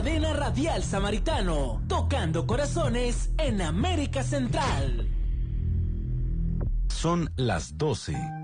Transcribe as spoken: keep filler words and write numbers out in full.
Cadena Radial Samaritano, tocando corazones en América Central. Son las doce